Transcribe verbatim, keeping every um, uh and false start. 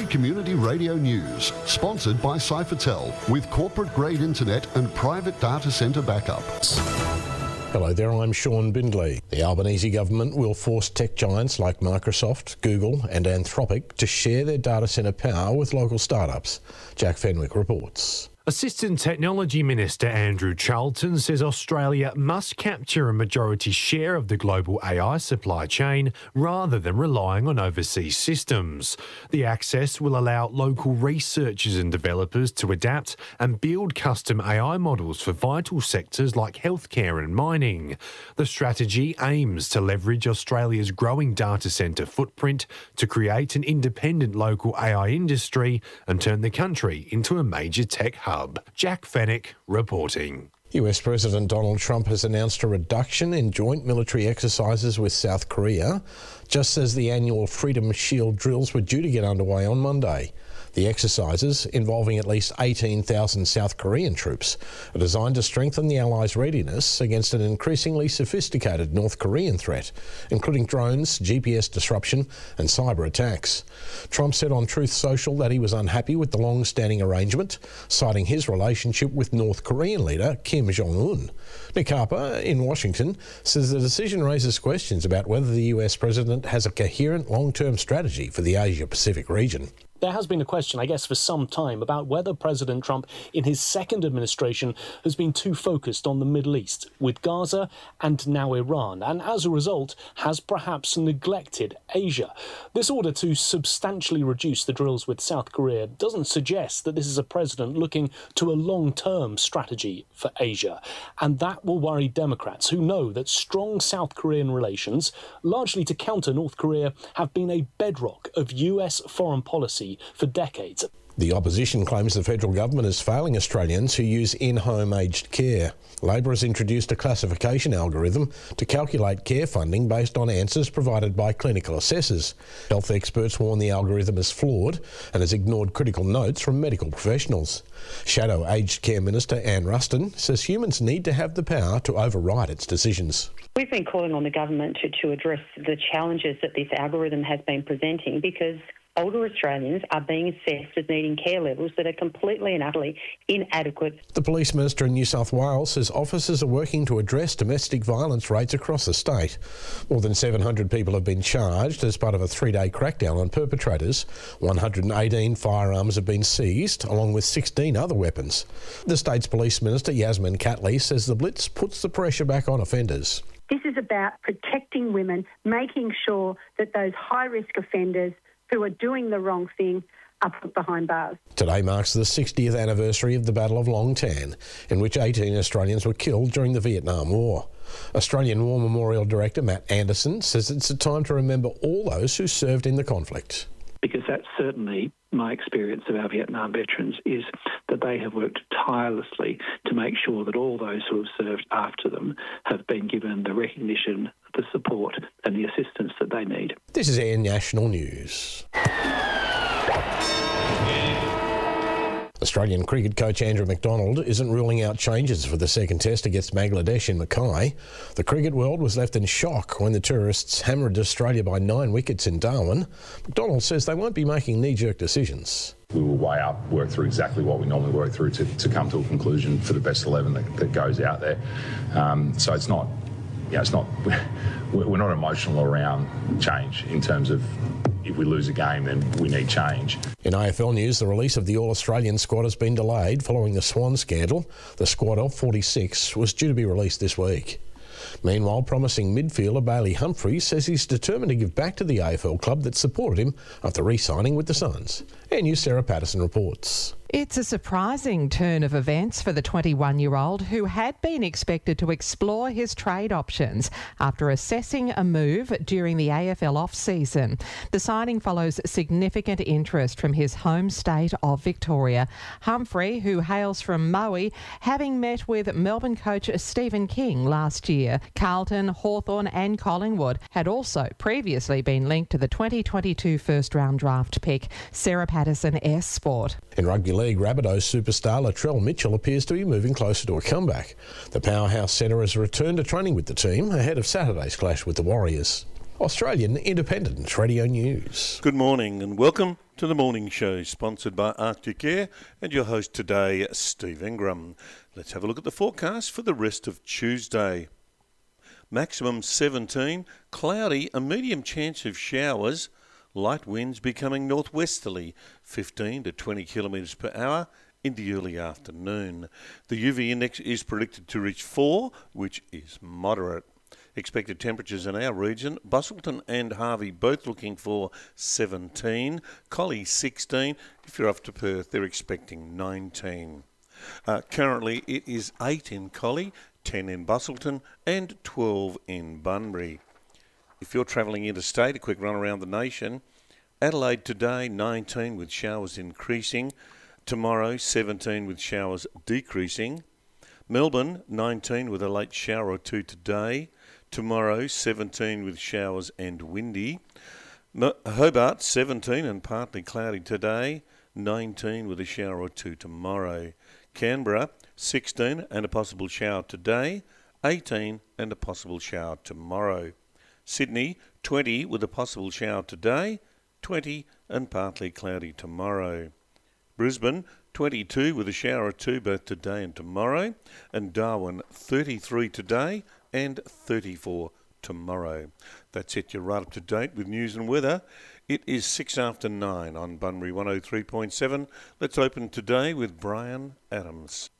Community Radio News, sponsored by Cyphertel, with corporate-grade internet and private data centre backup. Hello there, I'm Sean Bindley. The Albanese government will force tech giants like Microsoft, Google and Anthropic to share their data centre power with local startups. Jack Fenwick reports. Assistant Technology Minister Andrew Charlton says Australia must capture a majority share of the global A I supply chain rather than relying on overseas systems. The access will allow local researchers and developers to adapt and build custom A I models for vital sectors like healthcare and mining. The strategy aims to leverage Australia's growing data centre footprint to create an independent local A I industry and turn the country into a major tech hub. Jack Fenwick reporting. U S President Donald Trump has announced a reduction in joint military exercises with South Korea, just as the annual Freedom Shield drills were due to get underway on Monday. The exercises, involving at least eighteen thousand South Korean troops, are designed to strengthen the Allies' readiness against an increasingly sophisticated North Korean threat, including drones, G P S disruption and cyber attacks. Trump said on Truth Social that he was unhappy with the long-standing arrangement, citing his relationship with North Korean leader Kim Jong-un. Nick Harper in Washington says the decision raises questions about whether the U S president has a coherent long-term strategy for the Asia-Pacific region. There has been a question, I guess, for some time about whether President Trump, in his second administration, has been too focused on the Middle East, with Gaza and now Iran, and as a result, has perhaps neglected Asia. This order to substantially reduce the drills with South Korea doesn't suggest that this is a president looking to a long-term strategy for Asia, and that will worry Democrats who know that strong South Korean relations, largely to counter North Korea, have been a bedrock of U S foreign policy for decades. The opposition claims the federal government is failing Australians who use in-home aged care. Labor has introduced a classification algorithm to calculate care funding based on answers provided by clinical assessors. Health experts warn the algorithm is flawed and has ignored critical notes from medical professionals. Shadow Aged Care Minister Anne Ruston says humans need to have the power to override its decisions. We've been calling on the government to, to address the challenges that this algorithm has been presenting, because older Australians are being assessed as needing care levels that are completely and utterly inadequate. The Police Minister in New South Wales says officers are working to address domestic violence rates across the state. More than seven hundred people have been charged as part of a three-day crackdown on perpetrators. one hundred eighteen firearms have been seized, along with sixteen other weapons. The state's Police Minister, Yasmin Catley, says the blitz puts the pressure back on offenders. This is about protecting women, making sure that those high-risk offenders who are doing the wrong thing are put behind bars. Today marks the sixtieth anniversary of the Battle of Long Tan, in which eighteen Australians were killed during the Vietnam War. Australian War Memorial Director Matt Anderson says it's a time to remember all those who served in the conflict. Because that's certainly my experience of our Vietnam veterans, is that they have worked tirelessly to make sure that all those who have served after them have been given the recognition, the support and the assistance that they need. This is Air National News. Australian cricket coach Andrew McDonald isn't ruling out changes for the second test against Bangladesh in Mackay. The cricket world was left in shock when the tourists hammered Australia by nine wickets in Darwin. McDonald says they won't be making knee-jerk decisions. We will weigh up, work through exactly what we normally work through to, to come to a conclusion for the best eleven that, that goes out there. Um, so it's not, you know, it's not, we're not emotional around change in terms of if we lose a game, then we need change. In A F L news, the release of the All-Australian squad has been delayed following the Swan scandal. The squad of forty-six was due to be released this week. Meanwhile, promising midfielder Bailey Humphries says he's determined to give back to the A F L club that supported him after re-signing with the Suns. And News Sarah Patterson reports. It's a surprising turn of events for the twenty-one-year-old who had been expected to explore his trade options after assessing a move during the A F L off-season. The signing follows significant interest from his home state of Victoria. Humphrey, who hails from Maui, having met with Melbourne coach Stephen King last year. Carlton, Hawthorn and Collingwood had also previously been linked to the twenty twenty-two first-round draft pick. Sarah Patterson, S Sport. In rugby league, Rabbitohs superstar Latrell Mitchell appears to be moving closer to a comeback. The powerhouse centre has returned to training with the team ahead of Saturday's clash with the Warriors. Australian Independent Radio News. Good morning and welcome to the morning show sponsored by Arctic Air and your host today, Steve Ingram. Let's have a look at the forecast for the rest of Tuesday. Maximum seventeen, cloudy, a medium chance of showers, light winds becoming northwesterly, fifteen to twenty kilometres per hour in the early afternoon. The U V index is predicted to reach four, which is moderate. Expected temperatures in our region, Busselton and Harvey both looking for seventeen, Collie sixteen. If you're off to Perth, they're expecting nineteen. Uh, currently it is eight in Collie, ten in Busselton and twelve in Bunbury. If you're travelling interstate, a quick run around the nation. Adelaide today, nineteen with showers increasing. Tomorrow, seventeen with showers decreasing. Melbourne, nineteen with a late shower or two today. Tomorrow, seventeen with showers and windy. Hobart, seventeen and partly cloudy today. nineteen with a shower or two tomorrow. Canberra, sixteen and a possible shower today. eighteen and a possible shower tomorrow. Sydney, twenty with a possible shower today. twenty and partly cloudy tomorrow. Brisbane, twenty-two with a shower or two both today and tomorrow. And Darwin, thirty-three today and thirty-four tomorrow. That's it. You're right up to date with news and weather. It is six after nine on Bunbury one oh three point seven. Let's open today with Brian Adams.